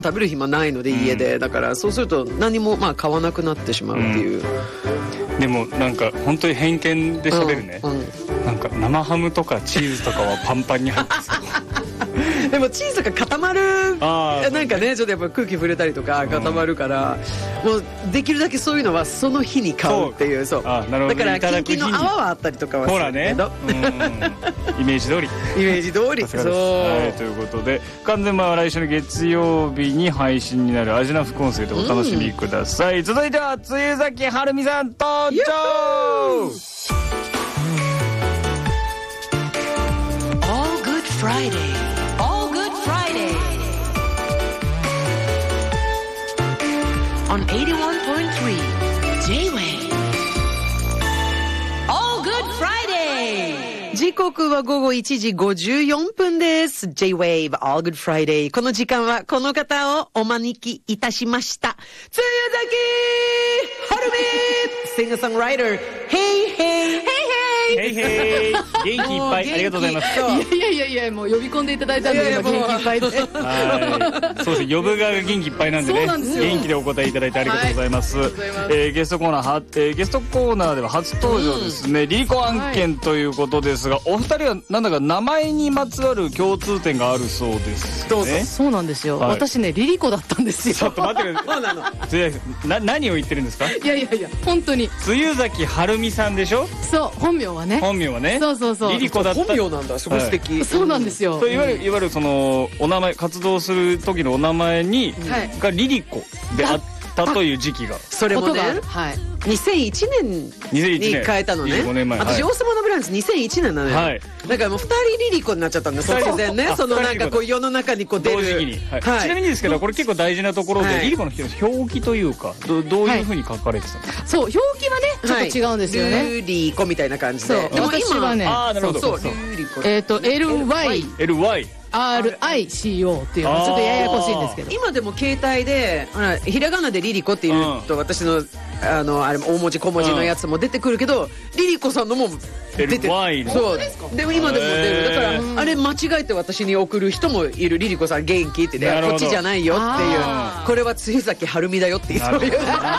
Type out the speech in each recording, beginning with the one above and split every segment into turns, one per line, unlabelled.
食べる暇ないので家で、だからそうすると何もまあ買わなくなってしまうっていう、
でもなんか本当に偏見で喋るね、なんか生ハムとかチーズとかはパンパンに入ってそう
でもチーズが固まる、なんかねちょっとやっぱ空気触れたりとか固まるから、もうできるだけそういうのはその日に買うっていう、そうだからキンキンの泡はあったりとかはするけど、
イメージ通りそう、ということで完全版は来週の月曜日に配信になるアジナ副音声でお楽しみください。続いては梅雨崎はるみさん登場。
All Good Friday on 81.3 J-Wave All Good Friday。
時刻は午後1時54分です。 J-Wave All Good Friday、 この時間はこの方をお招きいたしました。梅雨崎はるみ、シンガーソングライター、ヘイヘイ
へいへい、元気いっぱいありがとうございます。
いやもう呼び込んでいただいたんで今元気いっぱいで、
そうですね、呼ぶ側が元気いっぱいなんでね、元気でお答えいただいてありがとうございます。ゲストコーナーでは初登場ですね、リリコ案件ということですが、お二人はなんだか名前にまつわる共通点があるそうですね。
そうなんですよ、私ねリリコだったんですよ。
ちょっと待ってください、何を言ってるんですか。
いや本当に
梅雨崎はるみさんでしょ。
そう、本名はねそう
リリコだった。
本名なんだ、すごい素敵。
そうなんですよ。
いわゆるそのお名前、活動する時のお名前にがリリコであったという時期が、
それもね、2001年に変えたのね。
25年前。
私、王様のブランチ2001年なのよ。だからもう2人リリコになっちゃったんです、突然ね。そのなんかこう世の中にこう出る。
同時期に。ちなみにですけど、これ結構大事なところで、リリコの表記というか、どういうふうに書かれてたんですか。
そう、表記はね、ちょっと違うんですよね。
ルリコみたいな感じで。
でも私はね、
なるほど。
そう、ルリコ。
LY RICO っていうのちょっとややこしいんですけど、
今でも携帯でひらがなでリリコっていうと、私のあれ大文字小文字のやつも出てくるけど、リリコさんのも出てる。そうでも今でも出る。だからあれ間違えて私に送る人もいる。リリコさん元気ってね、こっちじゃないよっていう、これは梅雨崎はるみだよってそういう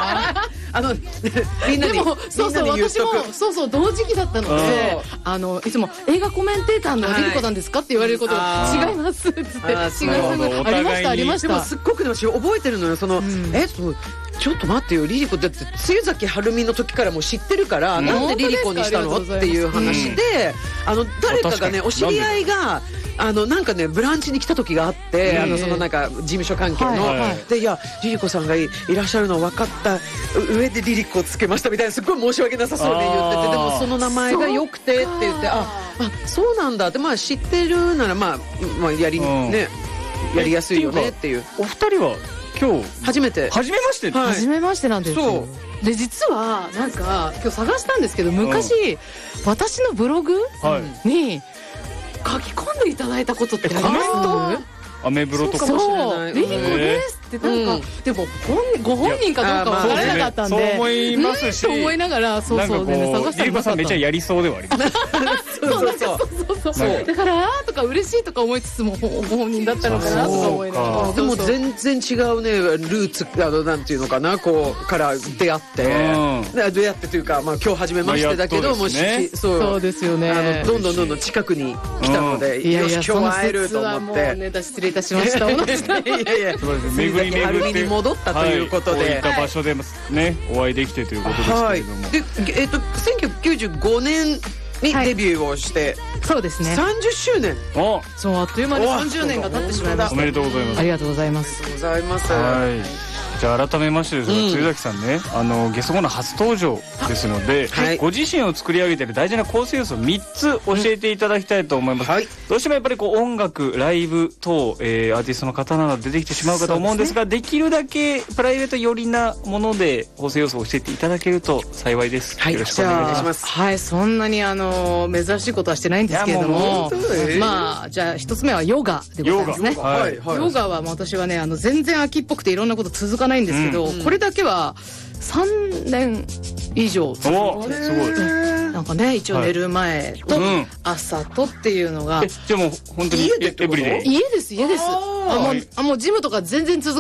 みんなに。
でもそう私もそう同時期だったので、いつも映画コメンテーターのリリコなんですかって言われることが違いますっつって、違いますありました。
でもすっごく私覚えてるのよ。そのちょっと待ってよ、リリコだって梅雨崎はるみの時からもう知ってるから、なんでリリコにしたのっていう話で、誰かがね、お知り合いがなんかねブランチに来た時があって、そのなんか事務所関係ので、いやリリコさんがいらっしゃるの分かった上でリリコをつけましたみたいな、すっごい申し訳なさそうに言ってて、でもその名前が良くてって言って、そうなんだって、まあ知ってるならまあやりやすいよねっていう。
お二人は今日初め
ましてなんですよ。で実はなんか今日探したんですけど、昔私のブログに書き込んでいただいたことってあります？
アメブロとか。
そうリリコですってなんか、でもご本人かどうかわからなかったんで、
そう思いますし、
と思いながらそう探した
リリコさんめっちゃやりそうではあります。
そうだからとか嬉しいとか思いつつもご本人だったのかなとか思いながら、
でも全然違うね、ルーツなんていうのかな、こうから出会ってというか、まあ今日初めましてだけども、
そうですよね、
どんどん近くに来たので、よし今日は会えると思って、
失礼いたしました。
巡り巡って
に戻ったということで、
こういった場所でねお会いできてということですけれども、
で1995年にデビューをして、
そうですね、
30周年。
そうあっという間に30年が経ってしまいました。
おめでとうございます。
ありがとうございます。
じゃあ改めましてですが、梅崎さんね、ゲストコーナー初登場ですので、ご自身を作り上げている大事な構成要素を3つ教えていただきたいと思います。どうしてもやっぱりこう音楽、ライブ等、アーティストの方など出てきてしまうかと思うんですが、できるだけプライベート寄りなもので構成要素を教えていただけると幸いです。よろしくお願いします。
はい、そんなに珍しいことはしてないんですけれども、まあじゃあ1つ目はヨガでございますね。ヨガは私はね、全然秋っぽくていろんなこと続かないんですけど、これだけは3年以上続いて、すごいなんかね、一応寝る前と朝とっていうのが、
じゃあもう本当にエブリデイ。
家です。もうジムとか全然続